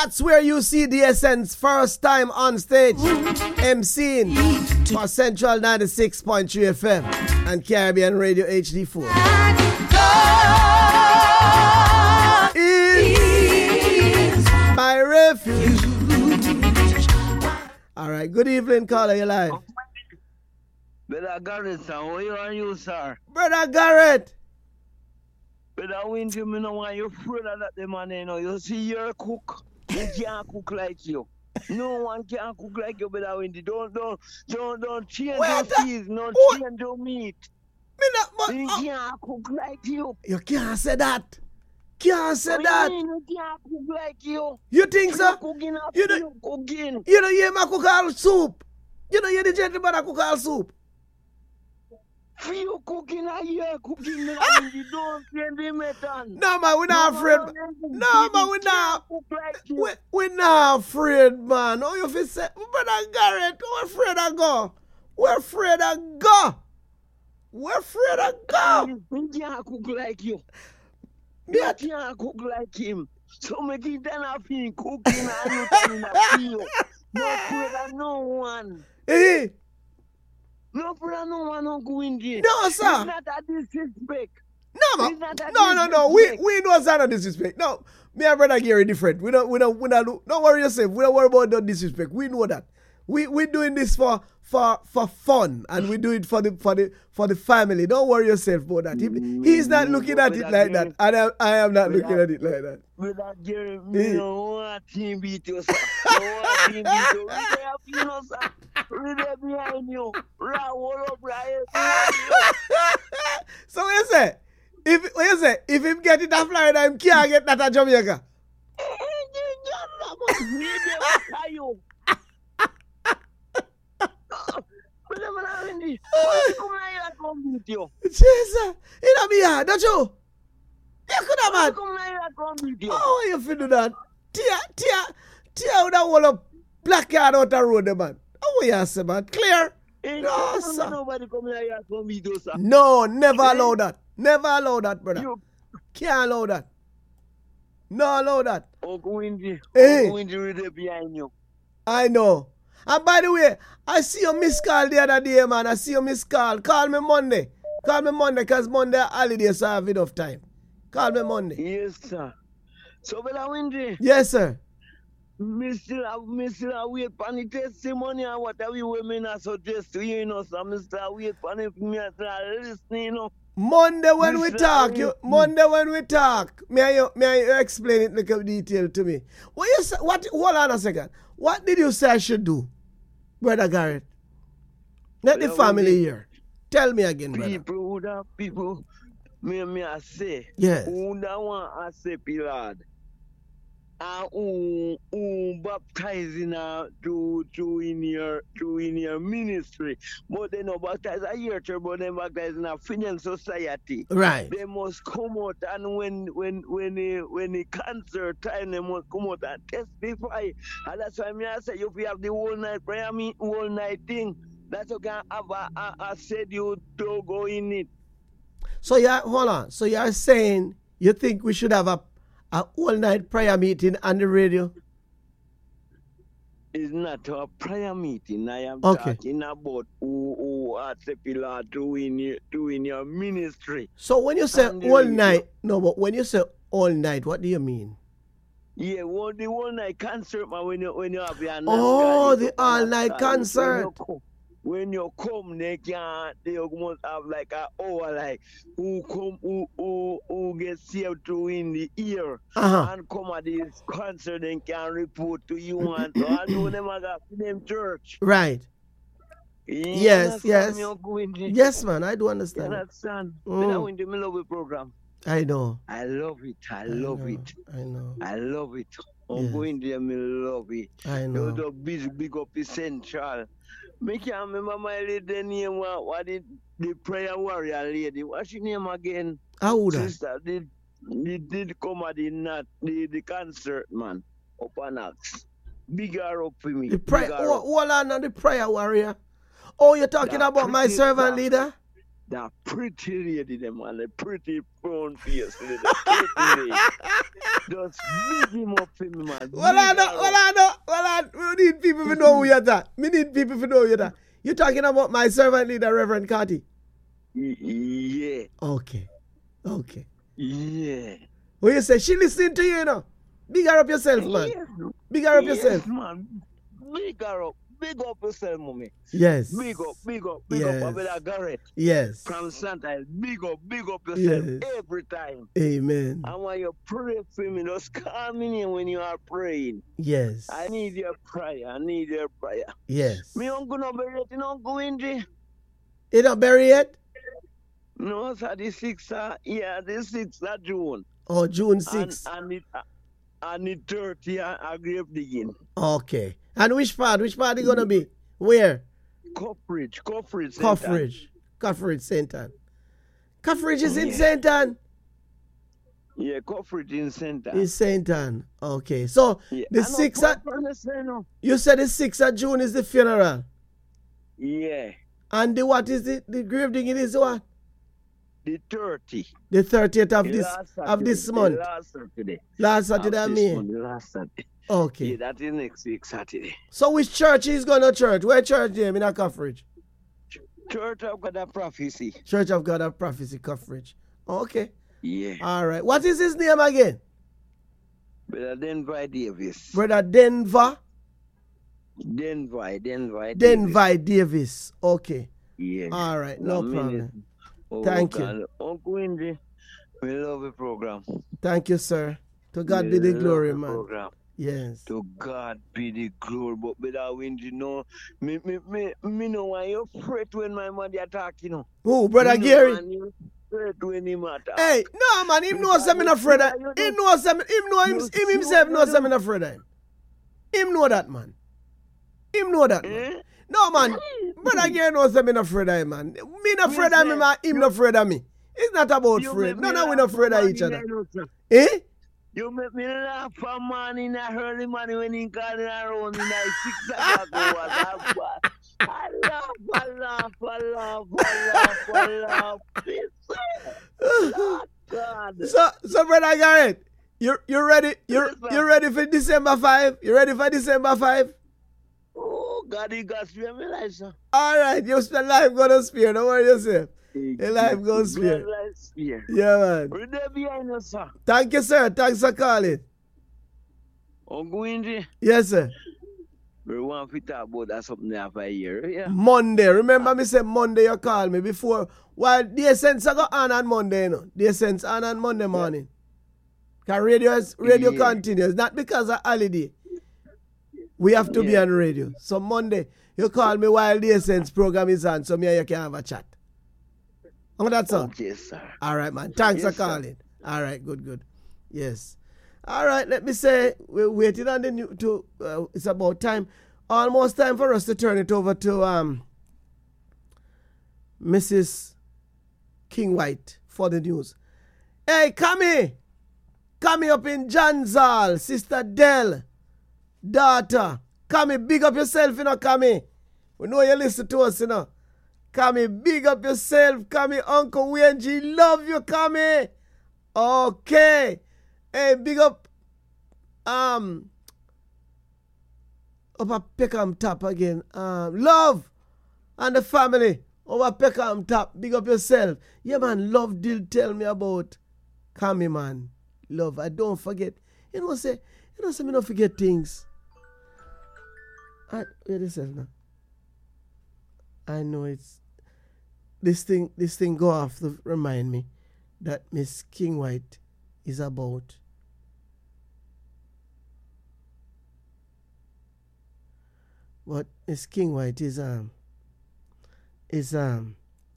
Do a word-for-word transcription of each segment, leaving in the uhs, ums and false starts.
That's where you see the Essence first time on stage, emceeing for Central ninety-six point three F M and Caribbean Radio H D four. Is my refuge. All right, good evening, caller. You live. Brother Garrett, sir, how are you, sir? Brother Garrett. Brother Winter, me no want you afraid of that, the man, you know. You see, you're a cook. You can't cook like you. No one can cook like you, Brother Winter. Don't, don't, don't, don't change Wait, your that- cheese, don't what? change your meat. Me not, but, You uh, can't cook like you. you can't say that. Can't say What that. You, mean you can't cook like you. You think so? You're cooking up, You you don't- cooking. You know, you ma cook all soup. You know, you the gentleman that cook all soup. For you cooking, I hear cooking, Brother Winter. Don't change the method. No, man, we're not afraid. No, man, we're not. Cook like you. We, we're not afraid, man. Oh, you feel say, Brother Garrett, we're afraid of go. We're afraid of go. We're afraid of go. You can't cook like you. Me You a- can't cook like him. So make it done of him cooking and you turn a feel. No afraid of no one. Eh, No afraid of no one on going there. No, It's sir. not a disrespect. No, man. It's not a No, no, no. We disrespect. we know it's not a disrespect. No, me and Brother Gary different. We don't we don't we don't do- don't worry yourself. We don't worry about no disrespect. We know that. We we doing this for for for fun, and we do it for the for the for the family. Don't worry yourself about that. He, he's not looking at it like that, and I, I am not looking at it like that. Without Gary, Eh. me no want team beat you, sir. No want team beat you. We dey have you, know, sir. We dey behind you. Right, hold up, right. So what you say? If what you say? If him get it at Florida, him can't get that at Jamaica. We dey after you. But I'm not Wendy. Why come here and come beat you? Jesus, it a me yard, don't you? You could have Why man. come here and come beat you? How you feel do that? Tia, tia, tia would have whole up black yard out the road, man. How you say, man? Clear? Ain't No, no, sir. nobody come here and come beat you, sir. No, never allow that. Never allow that, brother. You, Can't allow that. No allow that. Uncle Wendy. Eh. Uncle Wendy right there behind you. I know. And by the way, I see your missed call the other day, man. I see your missed call. Call me Monday. Call me Monday, because Monday holiday, so I have enough time. Call me Monday. Yes, sir. So, Brother Wendy, Yes, sir. me still have, me still have wait for the testimony and what we women are suggest to you, you know, so me still wait for the me still listening, you know. Monday when we Mister talk, you, Ali. Monday when we talk, may I, may I explain it in little detail to me? What you say, what, hold on a second. What did you say I should do, Brother Garrett? Let the Well, family we- hear. Tell me again, brother. People who that people, me, me I say, Yes. who that want I say, Pilad, and who, who baptizing uh, to, to in your, to in your ministry, but they no baptize a year church, but they baptize in a finance society. Right. They must come out, and when when when the when the cancer time, they must come out and testify. And that's why me I say if you have the whole night prayer, meet whole night thing, that you can have a, a, a schedule to go in it. So you hold on. So you are saying you think we should have a a all night prayer meeting on the radio? It's not a prayer meeting. I am Okay. talking about who who are the pillar to in your to in your ministry. So when you say On the all radio. night, no, but when you say all night, what do you mean? Yeah, well, the one night concert, man, when you when you have your Oh, NASCAR, the you go all for night NASCAR, concert. When you come, when you come, they can they must have like a hour, like who come who who, who get saved to in the ear Uh-huh. and come at this concert and can report to you and so I know them I got them church. Right. You Yes, understand yes. me, Uncle Wendy? Yes, man, I do You understand. understand? Mm. But I went to me love the program. I know. I love it. I I love know, it. I know. I love it. Yes. Uncle Wendy, me love it. I Those know. are big, big up the central. Me can't remember my lady name. What, what did the prayer warrior lady? What's her name again? How would I? Sister did did, did come at the not the, the concert man up on Axe. Big her up for me. The Big prayer, her oh, up. hold on, now, the prayer warrior. Oh, you're talking That about my pretty- servant that- leader? That pretty lady, them man, the pretty brown face, the pretty lady. Just big him up for me, man. Well, I know, well, I know, well, I we need people to know who you're that. We need people to know you're that. You're talking about my servant leader, Reverend Carty? Yeah. Okay. Okay. Yeah. Well, you say she listening to you, you know. Big her up yourself, man. Yes. Big her up Yes, yourself. man. Big her up. Big up yourself, mommy. Yes. Big up, big up, big Yes. up. Abela Garrett. Yes. From Santa, big up, big up yourself Yes. every time. Amen. And when you pray for me, just call me in when you are praying. Yes. I need your prayer. I need your prayer. Yes. Me uncle no bury it in Uncle Windy. You don't bury yet? No, it's at the sixth, uh, yeah, the sixth of June. Oh, June And, sixth. and it, uh, and the thirty, uh, a grave digging. Okay. And which part? Which part is going to be? Where? Coffridge, Coffridge. Saint Ann. Coffridge. Coffridge, Saint Ann. Coffridge is in Yeah. Saint Ann. Yeah, Coffridge in Saint Ann. In Saint Ann. Okay. So Yeah. the I know sixth of, Coffridge, say no. you said the sixth of June is the funeral. Yeah, And the what is it? The grave digging is what? the thirty. The thirtieth of The this last of Saturday, this the month. last Saturday. Last of Saturday, I this mean. month, the last Saturday. Okay. Yeah, that is next week Saturday. So which church is going to church? Where church name in a Coffridge? Church of God of Prophecy. Church of God of Prophecy, Coffridge. Okay. Yeah. All right. What is his name again? Brother Denver Davis. Brother Denver? Denver, Denver Davis. Denver Davis. Okay. Yeah. All right. No One problem. minute. Oh, Thank you. God. Uncle Windy, we love the program. Thank you, sir. To God We be the love glory, the man. program. Yes. To God be the glory. But Brother Windy, no, me, me, me, me know why you fret when my mother attack, you know. Who, Brother Me know Gary? why you fret when him attack. Hey, no, man. Him knows I'm not afraid of him. Him knows I'm, him know him, him himself knows I'm not afraid of him. Him know that, man. Him know that, man. Eh? No, man. Brother Gary knows I'm not afraid of him, man. Me not afraid of him, man. Him not afraid of me. It's not about You afraid. make No, me no, we laugh not afraid of for each money, other. I know, sir. Eh? You make me laugh for man in a early morning when he calling around in like six o'clock hours. I laugh, I laugh, I laugh, I laugh, I laugh. Oh, God. So, so, Brother Garrett, you you ready? You Yes, sir. you ready for December five? You ready for December five? Oh, God, he got spare me life, sir. All right, your life gonna spare. Don't worry yourself. Your life goes spare. God, life spare. Yeah, man. We're there behind us, sir. Thank you, sir. Thanks for calling. Uncle Windy, Yes, sir. we want to talk about that something there for a year, yeah? Monday. Remember me say Monday you call me before. While the Essence I go on on Monday, you know. The Essence on on Monday morning. Because radio, is, radio Yeah. continues. Not because of holiday. We have to be Yeah. on radio. So Monday, you call me while the Essence program is on, so me and you can have a chat. Oh, that's all. Okay, sir. All right, man. Thanks Yes, for sir. calling. All right, good, good. Yes. All right, let me say, we're waiting on the new, to, uh, it's about time, almost time for us to turn it over to um, Missus King White for the news. Hey, come here. Come here up in Janzal, Sister Dell, daughter. Come here, big up yourself, you know, come here. We know you listen to us, you know. Come here, big up yourself. Come here, Uncle Wayne G. Love you, come here. Okay. Hey, big up. Um. Over Peckham Top again. Um, love and the family. Over Peckham Top. Big up yourself. Yeah, man. Love did tell me about. Come here, man. Love. I don't forget. You know, say, you know, say me don't forget things. I, wait a second now. I know it's this thing this thing go off to remind me that Miss King White is about but Miss King White is um is um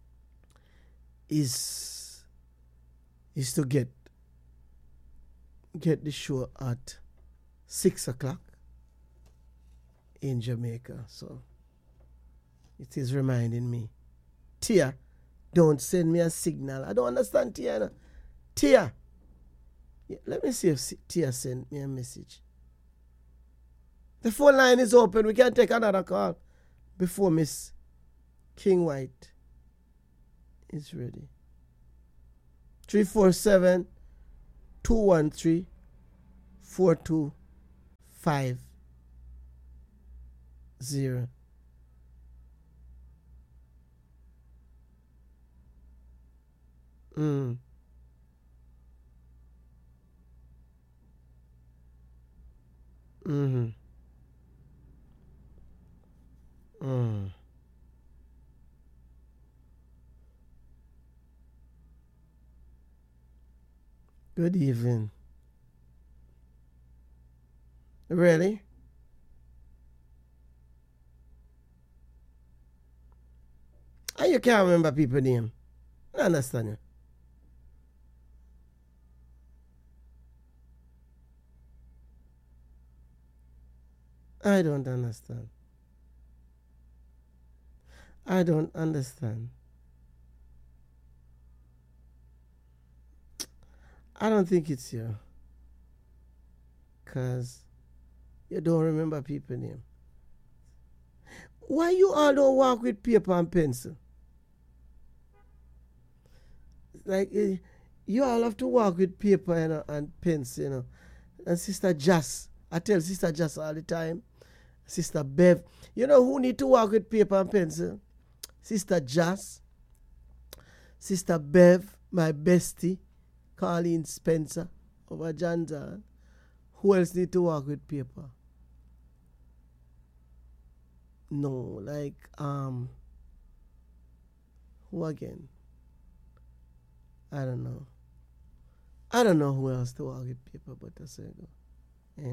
is is to get get the show at six o'clock in Jamaica, so it is reminding me. Tia, don't send me a signal. I don't understand Tia. You know. Tia. Yeah, let me see if si- Tia sent me a message. The phone line is open. We can take another call before Miss King White is ready. three four seven, two one three, four two five zero. Mm. Mm-hmm. Mm. Good evening. Really? And you can't remember people name. I understand you. I don't understand. I don't understand. I don't think it's you. Because you don't remember people name. Why you all don't work with paper and pencil? Like, eh, you all have to work with paper, you know, and pencil, you know. And Sister Jess, I tell Sister Jess all the time, Sister Bev, you know who need to work with paper and pencil? Sister Jess, Sister Bev, my bestie, Colleen Spencer, over John John. Who else need to work with paper? No, like, um, who again? I don't know. I don't know who else to work with paper, but I say go.